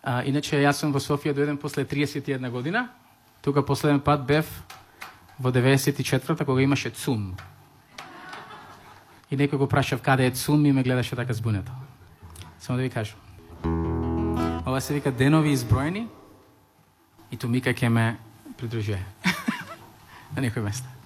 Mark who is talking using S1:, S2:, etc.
S1: Иначе јас сум во Софија дојден после 31 година. Тука последен пат бев во 94-та кога имаше ЦУМ. И некој го прашав каде е ЦУМ и ме гледаше така збунето. Само да ви кажам. Ова се вика денови изброени и Тумика ќе ме придружuje на некој место.